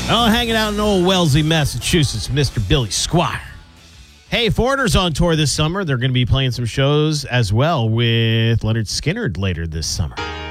Oh, hanging out in old Wellesley, Massachusetts, Mr. Billy Squire. Hey, Foreigner's on tour this summer. They're going to be playing some shows as well with Leonard Skinner later this summer.